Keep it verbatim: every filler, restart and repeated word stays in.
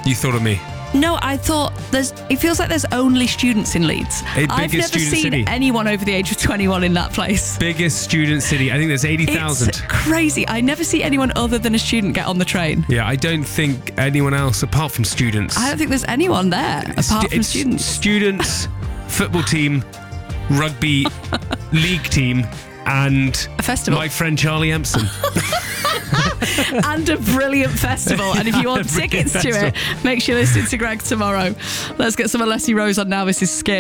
You thought of me. No, I thought there's. It feels like there's only students in Leeds. A I've biggest never student seen city. anyone over the age of twenty-one in that place. Biggest student city. I think there's eighty thousand. It's crazy. I never see anyone other than a student get on the train. Yeah, I don't think anyone else apart from students. I don't think there's anyone there apart Stu- from it's students. Students, football team, rugby league team, and A festival. my friend Charlie Empson. And a brilliant festival. And if you want A brilliant tickets to festival. it, make sure you listen to Greg tomorrow. Let's get some Alessi Rose on now. This is Skip.